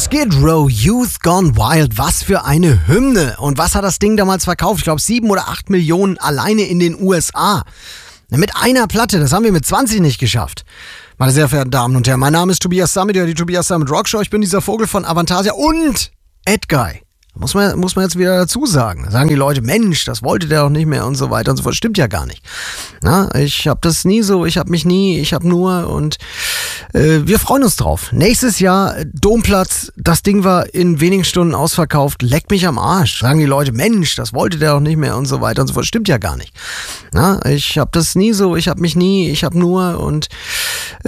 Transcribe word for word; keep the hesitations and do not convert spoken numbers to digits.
Skid Row, Youth Gone Wild, was für eine Hymne. Und was hat das Ding damals verkauft? Ich glaube sieben oder acht Millionen alleine in den U S A. Mit einer Platte, das haben wir mit zwanzig nicht geschafft. Meine sehr verehrten Damen und Herren, mein Name ist Tobias Summit, die Tobias Summit Rockshow. Ich bin dieser Vogel von Avantasia und Edguy. Muss man, muss man jetzt wieder dazu sagen. Da sagen die Leute, Mensch, das wollte der doch nicht mehr und so weiter und so fort. Stimmt ja gar nicht. Na, ich habe das nie so, ich habe mich nie, ich habe nur und äh, wir freuen uns drauf. Nächstes Jahr Domplatz, das Ding war in wenigen Stunden ausverkauft. Leck mich am Arsch. Sagen die Leute, Mensch, das wollte der doch nicht mehr und so weiter und so fort. Stimmt ja gar nicht. Na, ich habe das nie so, ich habe mich nie, ich habe nur und